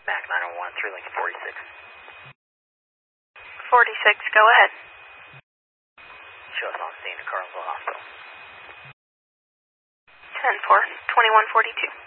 Mac 901, 3 Lincoln 46. 46, go ahead. Show us on scene to Carlsville Hospital. 10-4, 2142.